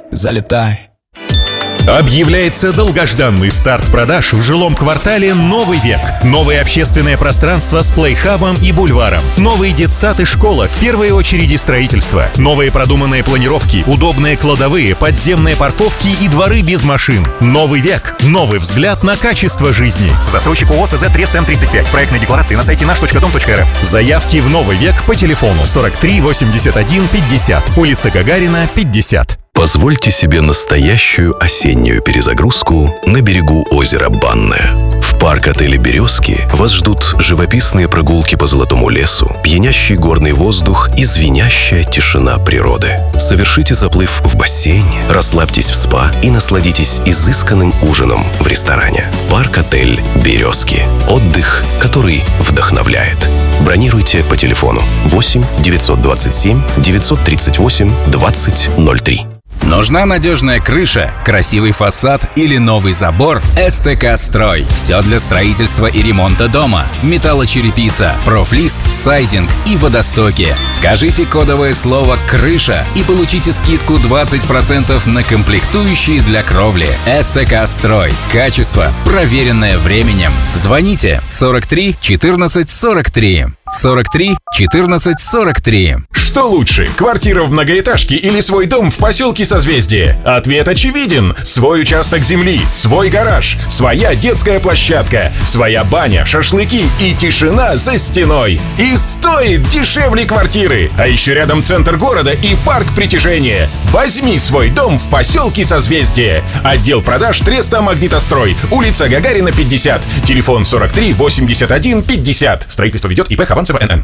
Залетай. Объявляется долгожданный старт продаж в жилом квартале «Новый век». Новое общественное пространство с плейхабом и бульваром. Новый детсад и школа, в первой очереди строительство. Новые продуманные планировки, удобные кладовые, подземные парковки и дворы без машин. «Новый век». Новый взгляд на качество жизни. Застройщик ООО СЗ Трест М35. Проектные декларации на сайте наш.дом.рф. Заявки в «Новый век» по телефону 43 81 50. Улица Гагарина, 50. Позвольте себе настоящую осеннюю перезагрузку на берегу озера Банное. В парк-отеле «Березки» вас ждут живописные прогулки по золотому лесу, пьянящий горный воздух и звенящая тишина природы. Совершите заплыв в бассейне, расслабьтесь в спа и насладитесь изысканным ужином в ресторане. Парк-отель «Березки». Отдых, который вдохновляет. Бронируйте по телефону 8 927 938 2003. Нужна надежная крыша, красивый фасад или новый забор? СТК Строй. Все для строительства и ремонта дома. Металлочерепица, профлист, сайдинг и водостоки. Скажите кодовое слово «крыша» и получите скидку 20% на комплектующие для кровли. СТК Строй. Качество, проверенное временем. Звоните 43 14 43. 43 14 43. Что лучше, квартира в многоэтажке или свой дом в поселке Созвездие? Ответ очевиден. Свой участок земли, свой гараж, своя детская площадка, своя баня, шашлыки и тишина за стеной. И стоит дешевле квартиры. А еще рядом центр города и парк притяжения. Возьми свой дом в поселке Созвездие. Отдел продаж Треста Магнитострой. Улица Гагарина, 50. Телефон 43 81 50. Строительство ведет ИП Хованцева НН.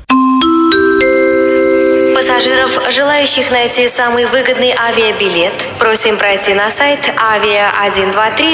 Пассажиров, желающих найти самый выгодный авиабилет, просим пройти на сайт avia123.ru.